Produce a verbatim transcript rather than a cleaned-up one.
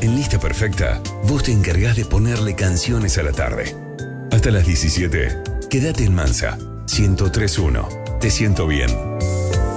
En Lista Perfecta, vos te encargás de ponerle canciones a la tarde. Hasta las diecisiete, quédate en Mansa. ciento tres punto uno. Te siento bien.